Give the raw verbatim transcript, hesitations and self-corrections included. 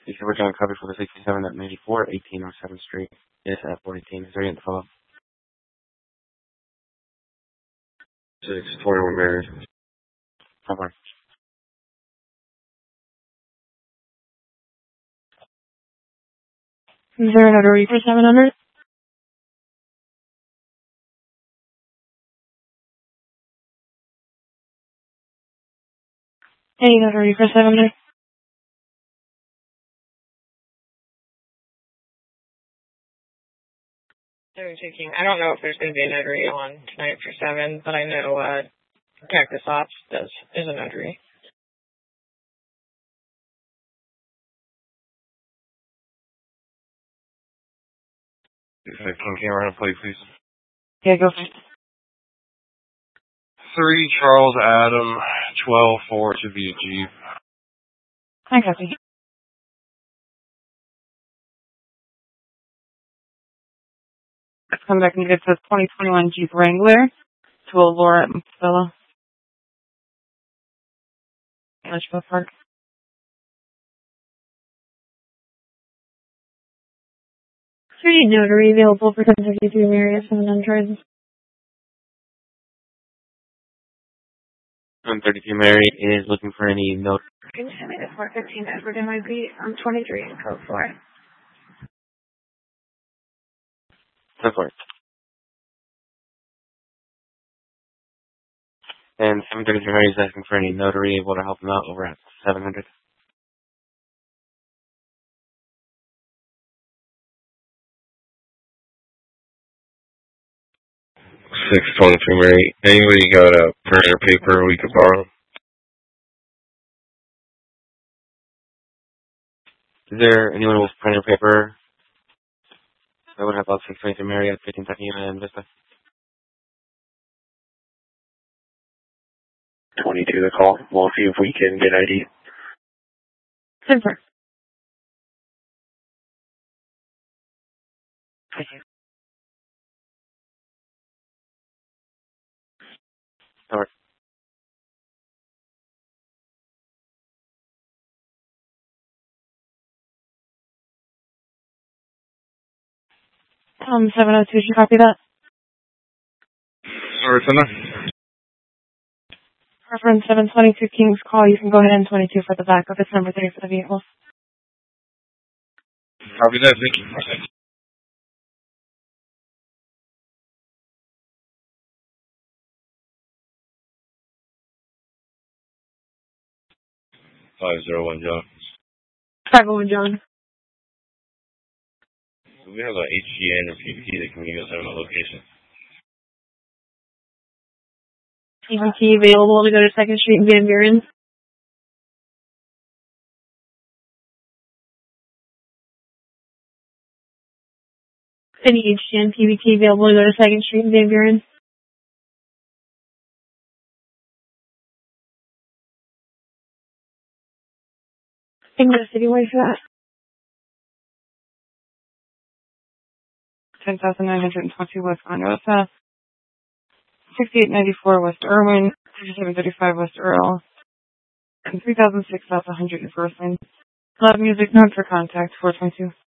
You said we're trying to cover for the sixty-seven at ninety-four, eighteen or seventh Street. Yes, at four eighteen. Is there anything to follow up? six twenty-one Mary. How far? Is there another read for seven hundred? Any another read for seven hundred? They're taking, I don't know if there's going to be a notary on tonight for seven, but I know uh, Cactus Ops does is a notary. fifteen, can you run a play, please? Yeah, go for it. three Charles Adam, twelve four to be a Jeep. I copy. Let's come back and get the twenty twenty-one Jeep Wrangler to a Laura at Monticello. Litchfield Park. Three notary available for ten fifty-three Marriott seven hundred. one thirty-two Mary is looking for any note. Can you send me the four fifteen Edward M I B? I'm twenty-three in code four. Go for it. And seven thirty-three Mary is asking for any notary able to help him out over at seven hundred. six twenty-three Mary. Anybody got a printer paper we could borrow? Is there anyone with printer paper that would help out six twenty-three Mary at fifteen Tucky and Vista? twenty-two the call. We'll see if we can get I D. Super. Thank you. All right. Um, seven oh two, did you copy that? Sorry, Senna. Reference seven twenty-two King's Call. You can go ahead and twenty-two for the backup. It's number three for the vehicle. Copy that. Thank you. five zero one John. five oh one John. We have an H G N or P V T that can meet us at a location. P V T available to go to second Street in Van Buren. Any H G N P V T available to go to second Street in Van Buren. I can go to Citywide for that. ten thousand nine hundred twenty West Onerosa. sixty-eight ninety-four West Irwin. thirty-seven thirty-five West Earl. And three thousand six South one hundred First Line. Loud music, not for contact, four twenty-two.